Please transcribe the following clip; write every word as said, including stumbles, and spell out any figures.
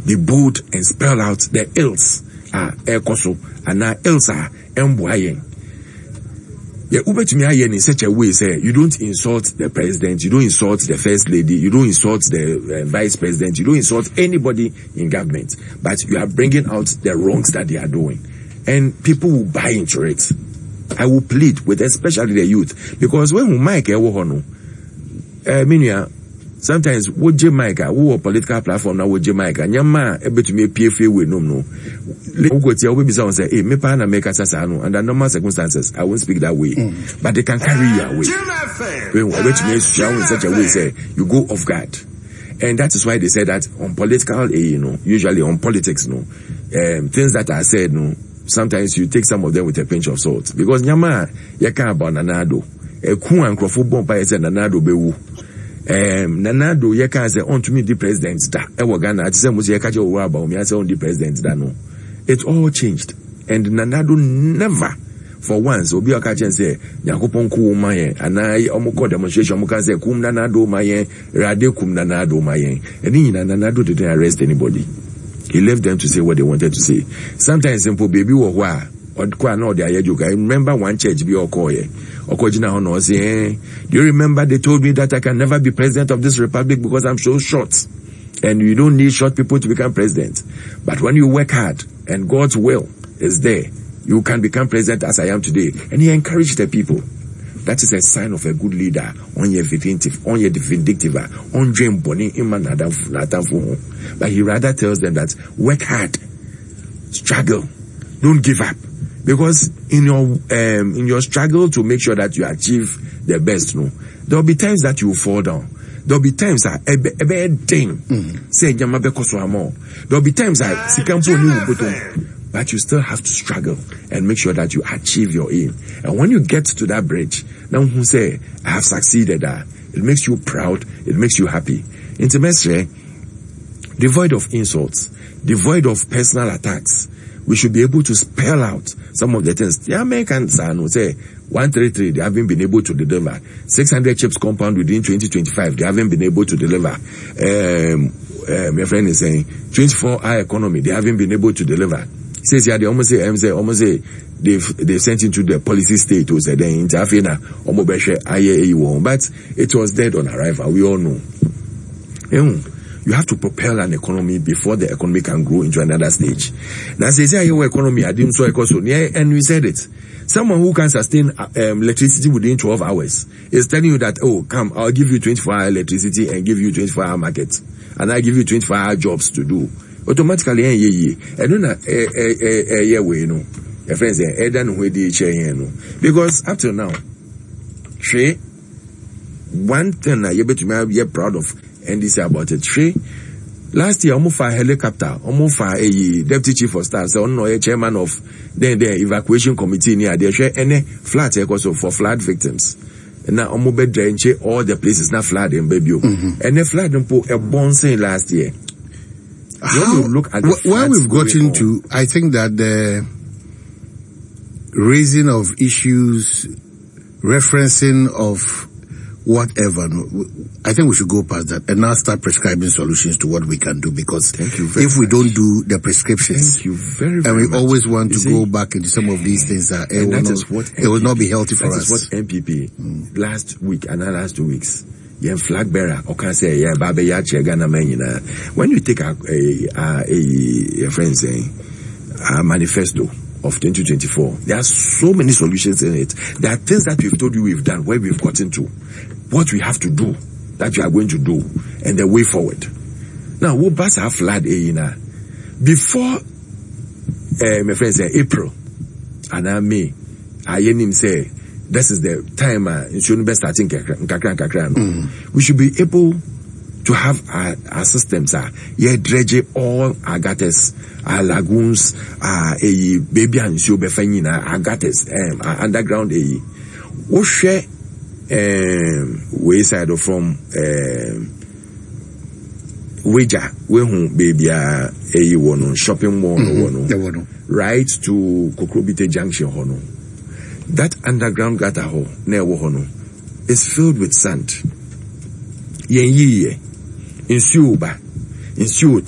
be bold and spell out the ills ah ekoso and now ills are emboying. Yeah, Uber to me in such a way, say you don't insult the president, you don't insult the first lady, you don't insult the uh, vice president, you don't insult anybody in government, but you are bringing out the wrongs that they are doing, and people will buy into it. I will plead with especially the youth, because when we Mike Ewohono, uh, minya sometimes what Jamaica, who a political platform now with Jamaica, nyama ebe to me P F A we no no. Ugo tia we be say, hey, me pa na make asasano under normal circumstances, I won't speak that way, mm. but they can carry you away. When we to me show in such a way, say you go off guard, and that is why they say that on political, you know, usually on politics, no, um, things that are said, no, sometimes you take some of them with a pinch of salt, because nyama yaka about nanado, e ku an krofo bomb pa say nanado bewu. Um, Nanado yeka say on to me the president da ewo Ghana ati say mo say yeka je owo aba o me say on the president da no. It all changed, and Nanado never for once obi aka chen say Yakopon ku ma yen ana omo ko demonstration omo kan say kum Nanado ma yen rade kum Nanado ma yen. And in Nanado didn't arrest anybody. He left them to say what they wanted to say. Sometimes simple baby wo ho a odkwa na odi ayejoka. I remember one church bi okoye Okojina Hono say, do you remember they told me that I can never be president of this republic because I'm so short, and you don't need short people to become president, but when you work hard and God's will is there, you can become president as I am today. And he encouraged the people. That is a sign of a good leader. On your vindictive, on your vindictive, on dream bonnie iman natam. But he rather tells them that work hard, struggle, don't give up. Because in your um, in your struggle to make sure that you achieve the best, no, there'll be times that you fall down. There'll be times that a bad thing say there'll be times that but you still have to struggle and make sure that you achieve your aim. And when you get to that bridge, now who say I have succeeded, uh, it makes you proud, it makes you happy. In semester, devoid of insults, devoid of personal attacks, we should be able to spell out some of the things. The Americans are no say one thirty-three, they haven't been able to deliver. six hundred chips compound within twenty twenty-five, they haven't been able to deliver. Um, uh, my friend is saying twenty-four hour economy, they haven't been able to deliver. He says yeah, they almost say, say almost say they've they've sent into the policy state to say then interfere but it was dead on arrival. We all know. You have to propel an economy before the economy can grow into another stage. Now, say, say, your economy, I didn't so and we said it. Someone who can sustain um, electricity within twelve hours is telling you that, oh, come, I'll give you twenty-four hour electricity and give you twenty-four hour market. And I give you twenty-four hour jobs to do. Automatically, eh, yeah, yeah. I don't know, eh, eh, eh, eh, yeah, we know. Your friends say, eh, then we did share, you know. Because up till now, she, one thing I bet you be proud of, and this about it. She, last year, almost for a helicopter, almost for a deputy chief of staff, so no, a chairman of then the evacuation committee near there, share any flat also for flood victims. And now, almost bed drain all the places now flood in baby. Mm-hmm. And the flood put a bond saying last year. How, when you look at the where we've gotten to, I think that the raising of issues, referencing of whatever, no, I think we should go past that and now start prescribing solutions to what we can do, because if we don't do the prescriptions, thank you very, very and we much. always want you to see, go back into some of these things that, it, will that not, is what it will not be healthy for that us. That is what M P P mm. last week and the last two weeks, yeah, flag bearer, or can say, yeah, Baba Yachi, Ghana man, when you take a, a, a, a friend saying, a manifesto of twenty twenty-four, there are so many solutions in it. There are things that we've told you we've done, where we've gotten to, what we have to do, that we are going to do, and the way forward. Now, what bus have flood a before, uh, my friend say April, and I May, I hear him say, this is the time, uh, it shouldn't be starting kakran kakran. Mm. We should be able to have our, our systems, uh, yeah, dredge all our gutters, our lagoons, uh, a baby and so befanyina, our gutters, um, our underground, a, what share, um, wayside from, um, Wager, we home baby, uh, a one shopping mall, mm-hmm. one, right to Kokrobite Junction, hono. That underground gutter hole near Wohono is filled with sand. Yen ye in Suba, in Suot,